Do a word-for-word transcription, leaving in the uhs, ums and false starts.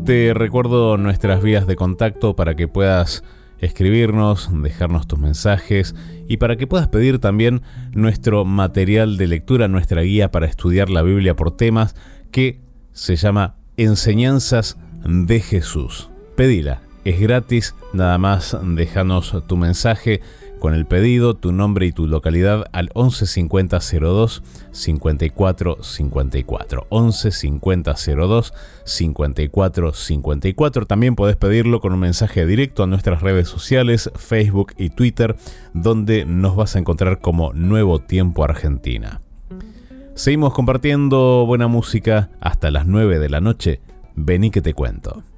Te recuerdo nuestras vías de contacto para que puedas escribirnos, dejarnos tus mensajes y para que puedas pedir también nuestro material de lectura, nuestra guía para estudiar la Biblia por temas, que se llama Enseñanzas de Jesús. Pedila, es gratis, nada más déjanos tu mensaje con el pedido, tu nombre y tu localidad al once cincuenta cero dos cincuenta y cuatro cincuenta y cuatro. once cincuenta cero dos cincuenta y cuatro cincuenta y cuatro. También podés pedirlo con un mensaje directo a nuestras redes sociales, Facebook y Twitter, donde nos vas a encontrar como Nuevo Tiempo Argentina. Seguimos compartiendo buena música hasta las nueve de la noche. Vení que te cuento.